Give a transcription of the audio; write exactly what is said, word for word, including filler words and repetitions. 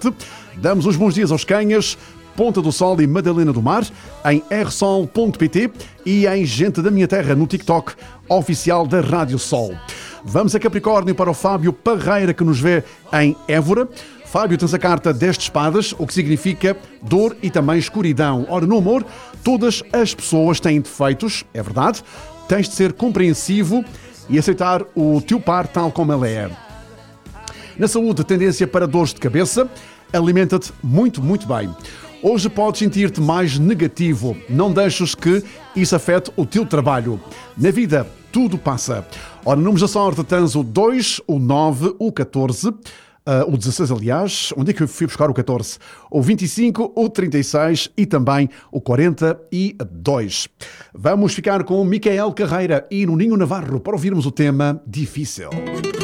Norte. Damos os bons dias aos Canhas, Ponta do Sol e Madalena do Mar, em r sol ponto p t e em Gente da Minha Terra no TikTok, oficial da Rádio Sol. Vamos a Capricórnio para o Fábio Parreira, que nos vê em Évora. Fábio, tens a carta dez de espadas, o que significa dor e também escuridão. Ora, no amor, todas as pessoas têm defeitos, é verdade. Tens de ser compreensivo e aceitar o teu par tal como ele é. Na saúde, tendência para dores de cabeça. Alimenta-te muito, muito bem. Hoje podes sentir-te mais negativo. Não deixes que isso afete o teu trabalho. Na vida, tudo passa. Ora, números da sorte, tens o dois, o nove, o catorze... Uh, o dezasseis, aliás, onde é que eu fui buscar o catorze? O vinte e cinco, o trinta e seis e também o quarenta e dois. Vamos ficar com o Micael Carreira e Nuninho Navarro para ouvirmos o tema Difícil.